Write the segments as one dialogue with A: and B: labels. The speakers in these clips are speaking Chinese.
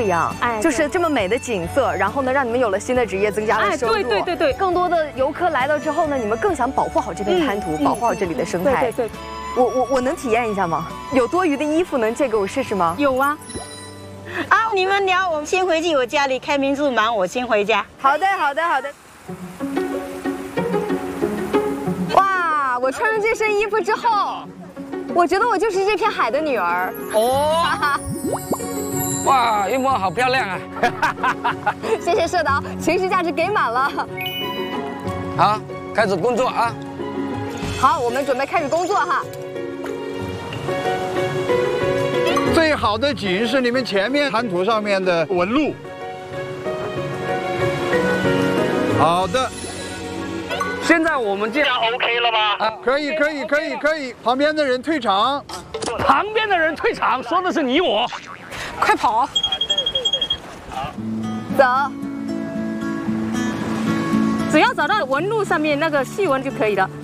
A: 一样，
B: 哎，
A: 就是这么美的景色，然后呢，让你们有了新的职业，增加了收入。
B: 对，
A: 更多的游客来到之后呢，你们更想保护好这片滩涂，保护好这里的生态。
B: 对。
A: 我能体验一下吗？有多余的衣服能借给我试试吗？
B: 有啊。
C: 啊，你们聊，我先回去我家里开民宿，忙我先回家。
A: 好的。哇，我穿上这身衣服之后，我觉得我就是这片海的女儿。
D: 哦。哇，云梦好漂亮啊！
A: 谢谢社导，情绪价值给满了。
D: 好，开始工作啊！
A: 好，我们准备开始工作哈。
E: 最好的景是你们前面滩涂上面的纹路。好的。
D: 现在我们这样
F: OK 了吗？
D: 啊，
E: 可以。旁边的人退场。
F: 旁边的人退场，说的是你我。
B: 快跑！
A: 走。
B: 只要找到纹路上面那个细纹就可以了。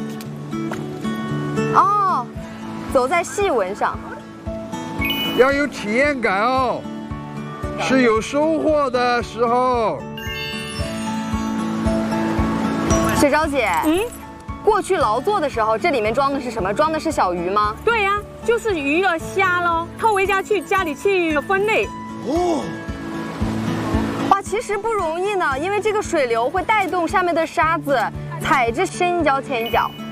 A: 哦，走在细纹上。
E: 要有体验感哦，是有收获的时候。
A: 雪昭姐，过去劳作的时候，这里面装的是什么？装的是小鱼吗？
B: 对呀，就是鱼了虾咯，偷回家去家里去分类。
A: 哦，哇，其实不容易呢，因为这个水流会带动下面的沙子，踩着深一脚浅一脚。